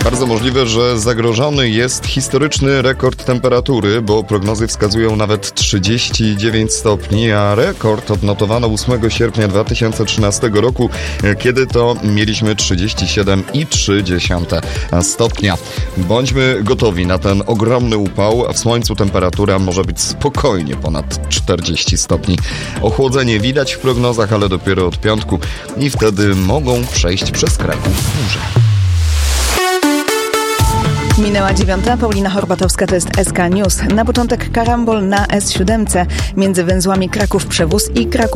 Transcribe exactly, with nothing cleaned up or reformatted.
Bardzo możliwe, że zagrożony jest historyczny rekord temperatury, bo prognozy wskazują nawet trzydzieści dziewięć stopni, a rekord odnotowano ósmego sierpnia dwa tysiące trzynastego roku, kiedy to mieliśmy trzydzieści siedem i trzy dziesiąte stopnia. Bądźmy gotowi na ten ogromny upał, a w słońcu temperatura może być spokojnie ponad czterdzieści stopni. Ochłodzenie widać w prognozach, ale dopiero od piątku i wtedy mogą przejść przez Kraków burze. Minęła dziewiąta, Paulina Horbatowska, to jest S K News. Na początek karambol na S siedem między węzłami Kraków Przewóz i Kraków